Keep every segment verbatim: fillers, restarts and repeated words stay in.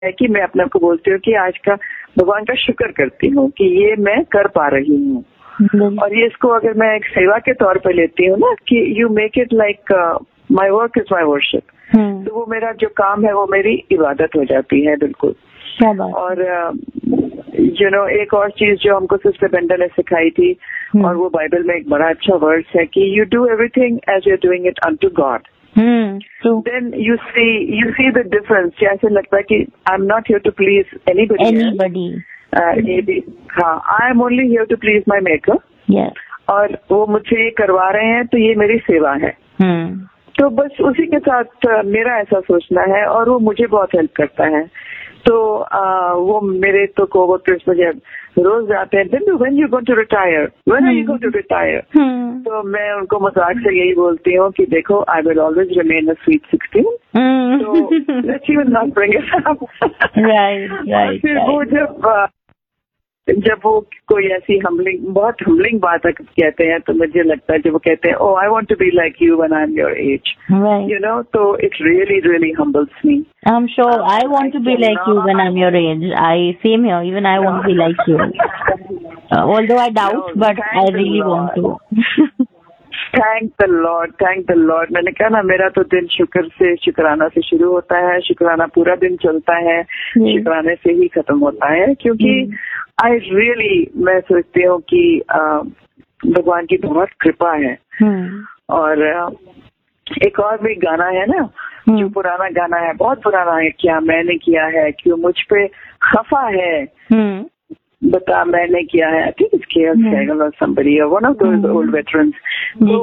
है कि मैं अपने आप को बोलती हूँ कि आज का भगवान का शुक्र करती हूँ कि ये मैं कर पा रही हूँ। और ये इसको अगर मैं एक सेवा के तौर पे लेती हूँ ना कि you make it like my work is my worship, तो वो मेरा जो काम है वो मेरी इबादत हो जाती है। बिल्कुल। और यू नो एक और चीज जो हमको सिस्टर बेंडा ने सिखाई थी, और वो बाइबल में एक बड़ा अच्छा वर्ड्स है कि you do everything as you are doing it unto God, then you see you see the difference. ऐसे लगता है कि I am not here to please anybody anybody हाँ, I am only here to please my maker, और वो मुझे ये करवा रहे हैं तो ये मेरी सेवा है। hmm. तो बस उसी के साथ मेरा ऐसा सोचना है, और वो मुझे बहुत हेल्प करता है। तो आ, वो मेरे तो कोवर्कर्स मुझे रोज जाते हैं, बिंदु when you going to retire, when are you going to retire. तो मैं उनको मजाक से यही बोलती हूँ कि देखो, I will always remain a sweet sixteen, तो let's even not bring it up. Right right. फिर वो जब जब वो कोई ऐसी हम्बलिंग बहुत हम्बलिंग बात कहते हैं तो मुझे लगता है जब वो कहते हैं ओ I want to be like you when I am your age, you know, तो it really really हम्बल्स me. I am sure I want to be like you when I am your age. I same here, even I want to be like you, although I doubt, but I really want to. Thank the Lord, thank the Lord. मैंने कहा ना, मेरा तो दिन शुक्र से शुक्राना से शुरू होता है, शुक्राना पूरा दिन चलता है, शुक्राने से ही खत्म होता है, क्योंकि आई रियली मैं सोचती हूँ कि भगवान की बहुत कृपा है। और एक और भी गाना है ना, जो पुराना गाना है, बहुत पुराना है, क्या मैंने किया है, क्यों मुझ पे खफा है, बता मैंने किया है। आई थिंक इसके somebody or one of those old veterans। तो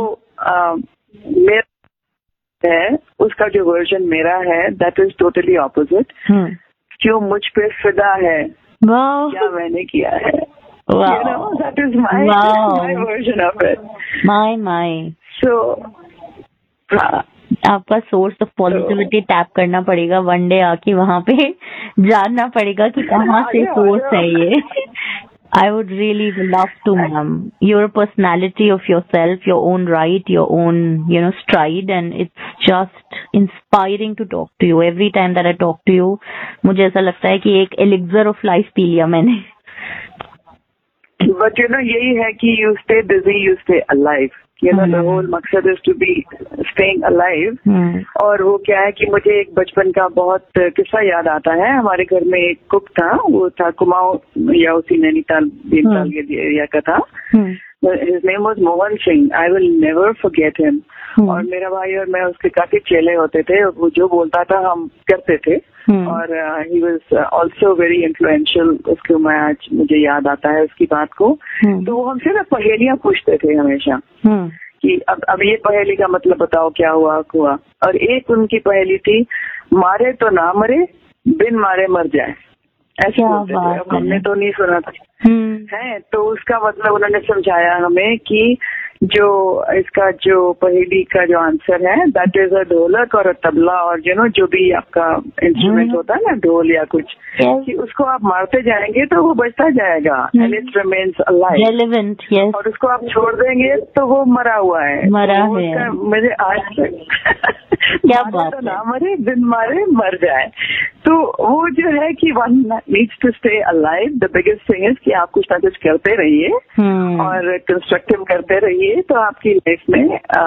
मेरा है, उसका जो वर्जन मेरा है, दैट इज टोटली ऑपोजिट। क्यों मुझ पे फिदा है, क्या मैंने किया है। You know, that is my my version of it. My my. So, आपका सोर्स ऑफ पॉजिटिविटी टैप करना पड़ेगा वन डे, आके वहाँ पे जानना पड़ेगा कि कहाँ से सोर्स है ये। I would really love to, ma'am. You're a personality of yourself, your own right, your own, you know, stride, and it's just inspiring to talk to you. Every time that I talk to you, मुझे ऐसा लगता है कि एक elixir of life P लिया मैंने। But you know, यही है कि you stay busy, you stay alive. You know, the whole मकसद is to be staying alive। और वो क्या है कि मुझे एक बचपन का बहुत किस्सा याद आता है। हमारे घर में एक कुक था, वो था कुमाऊं या उसी नैनीताल भीमताल के एरिया का था। His name was Mohan Singh. I will never forget him। और मेरा भाई और मैं उसके काफी चेले होते थे, वो जो बोलता था हम करते थे। और he was also very influential. उसको मैं आज मुझे याद आता है उसकी बात को। तो वो हमसे ना पहेलियां पूछते थे हमेशा कि अब अब ये पहेली का मतलब बताओ, क्या हुआ हुआ। और एक उनकी पहेली थी, मारे तो ना मरे, बिन मारे मर जाए। ऐसे बोलते थे। अब हमने तो नहीं सुना था है, तो उसका मतलब उन्होंने समझाया हमें कि जो इसका जो पहेली का जो आंसर है, दैट इज अ ढोलक और अ तबला, और यू नो जो भी आपका इंस्ट्रूमेंट होता है ना, ढोल या कुछ, कि उसको आप मारते जाएंगे तो वो बजता जाएगा, एंड इट रिमेन्स अलाइव। और उसको आप छोड़ देंगे तो वो मरा हुआ है, मरा तो है। मुझे आज तक क्या बात है, ना मरे बिन मारे मर जाए। तो वो जो है कि one needs to stay alive. The biggest thing is कि आप कुछ ना कुछ करते रहिए और कंस्ट्रक्टिव करते रहिए, तो आपकी लाइफ में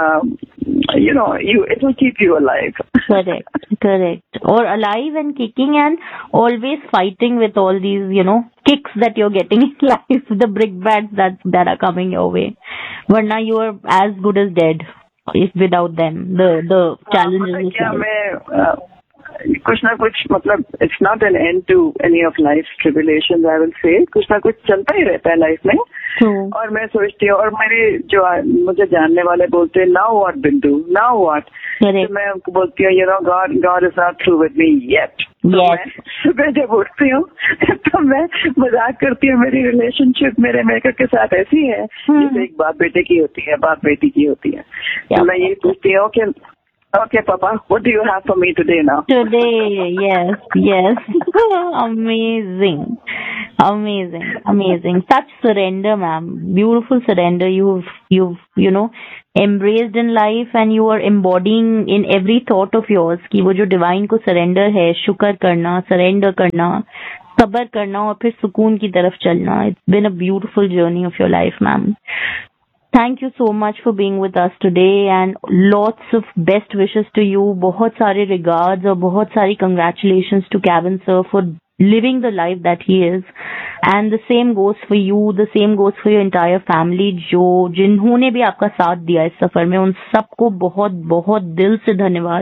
you know you it will keep you alive. Correct correct. और alive and kicking and always fighting with all these you know kicks that you're getting in life, the brickbats that that are coming your way. But now you are as good as dead if without them. The the challenges. क्या मैं कुछ ना कुछ मतलब it's not an and to any of life tribulations, I will say कुछ ना कुछ चलता ही रहता है लाइफ में। hmm. और मैं सोचती हूँ, और मेरे जो मुझे जानने वाले बोलते हैं नाउ व्हाट बिंदु, नाउ व्हाट, तो मैं उनको बोलती हूँ you know God God is not through with me yet. सुबह जब उठती हूँ तो मैं मजाक करती हूँ, मेरी रिलेशनशिप मेरे मेकर के साथ ऐसी है जैसे एक बाप बेटे की होती है, बाप बेटी की होती है। तो मैं ये पूछती हूँ कि okay, Papa, what do you have for me today now? Today, yes, yes. Amazing. Amazing. Amazing. Such surrender, ma'am. Beautiful surrender. You've, you've, you know, embraced in life and you are embodying in every thought of yours कि वो जो divine को surrender है, शुक्र करना, surrender करना, सबर करना और फिर सुकून की तरफ चलना. It's been a beautiful journey of your life, ma'am. Thank you so much for being with us today and lots of best wishes to you. बहुत सारे regards और बहुत सारी congratulations to Kevin sir for living the life that he is. And the same goes for you, the same goes for your entire family जो जिन्होंने भी आपका साथ दिया इस सफर में, उन सबको बहुत बहुत दिल से धन्यवाद.